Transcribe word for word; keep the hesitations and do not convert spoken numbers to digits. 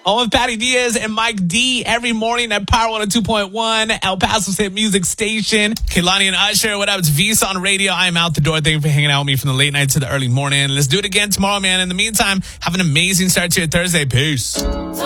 On with Patty Diaz and Mike D every morning at Power one oh two point one, El Paso's hit music station. Kehlani and Usher, what up? It's Visa on radio. I am out the door. Thank you for hanging out with me from the late night to the early morning. Let's do it again tomorrow, man. In the meantime, have an amazing start to your Thursday. Peace.